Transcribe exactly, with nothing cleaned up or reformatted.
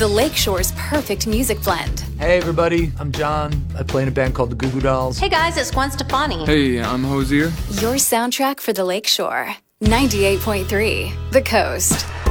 the Lakeshore's perfect music blend. Hey everybody, I'm John. I play in a band called the Goo Goo Dolls. Hey guys, it's Gwen Stefani. Hey, I'm Hosier. Your soundtrack for the Lakeshore. ninety-eight point three, The Coast.